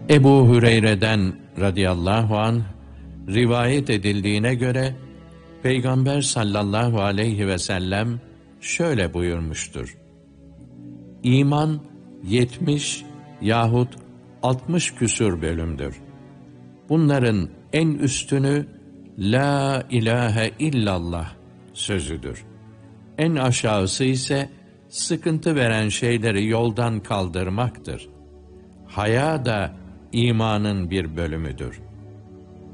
Ebu Hüreyre'den radıyallahu anh rivayet edildiğine göre Peygamber sallallahu aleyhi ve sellem şöyle buyurmuştur: İman 70 yahut 60 küsur bölümdür. Bunların en üstünü La ilahe illallah sözüdür. En aşağısı ise sıkıntı veren şeyleri yoldan kaldırmaktır. Haya da imanın bir bölümüdür.